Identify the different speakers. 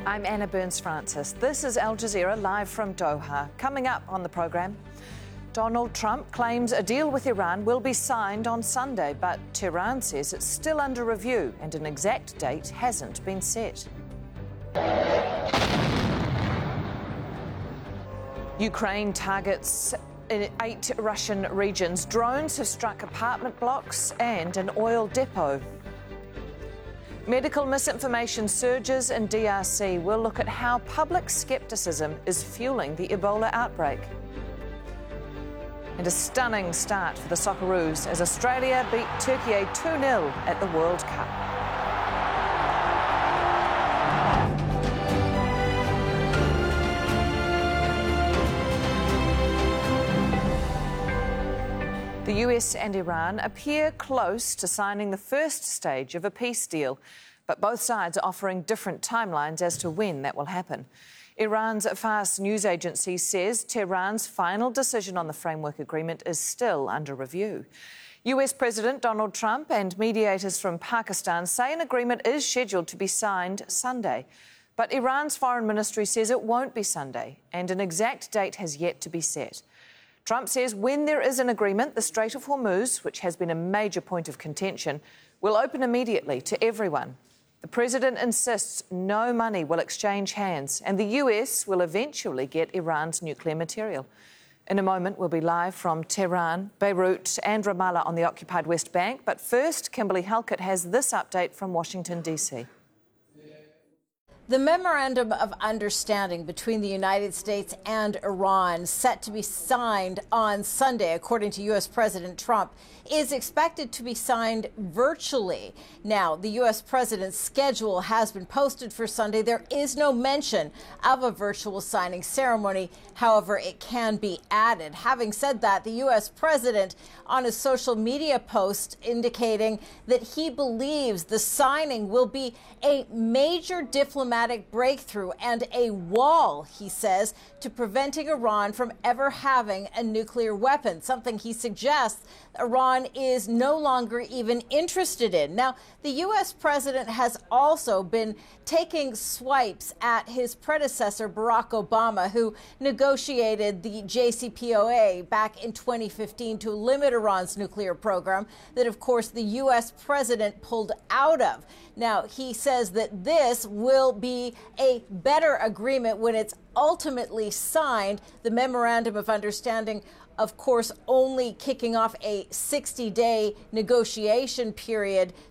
Speaker 1: I'm Anna Burns-Francis. This is Al Jazeera live from Doha. Coming up on the programme, Donald Trump claims a deal with Iran will be signed on Sunday, but Tehran says it's still under review and an exact date hasn't been set. Ukraine targets in 8 Russian regions. Drones have struck apartment blocks and an oil depot. Medical misinformation surges in DRC. We'll look at how public scepticism is fueling the Ebola outbreak. And a stunning start for the Socceroos as Australia beat Turkey 2-0 at the World Cup. The US and Iran appear close to signing the first stage of a peace deal, but both sides are offering different timelines as to when that will happen. Iran's Fars news agency says Tehran's final decision on the framework agreement is still under review. US President Donald Trump and mediators from Pakistan say an agreement is scheduled to be signed Sunday. But Iran's foreign ministry says it won't be Sunday, and an exact date has yet to be set. Trump says when there is an agreement, the Strait of Hormuz, which has been a major point of contention, will open immediately to everyone. The president insists no money will exchange hands and the US will eventually get Iran's nuclear material. In a moment, we'll be live from Tehran, Beirut and Ramallah on the occupied West Bank. But first, Kimberly Halkett has this update from Washington, D.C.
Speaker 2: The Memorandum of Understanding between the United States and Iran, set to be signed on Sunday, according to U.S. President Trump, is expected to be signed virtually. Now, the U.S. president's schedule has been posted for Sunday. There is no mention of a virtual signing ceremony. However, it can be added. Having said that, the U.S. president on a social media post indicating that he believes the signing will be a major diplomatic breakthrough and a wall, he says, to preventing Iran from ever having a nuclear weapon, something he suggests Iran is no longer even interested in. Now, the U.S. president has also been taking swipes at his predecessor, Barack Obama, who negotiated the JCPOA back in 2015 to limit Iran's nuclear program that, of course, the U.S. president pulled out of. Now, he says that this will be a better agreement when it's ultimately signed. The Memorandum of Understanding, of course, only kicking off a 60-day negotiation period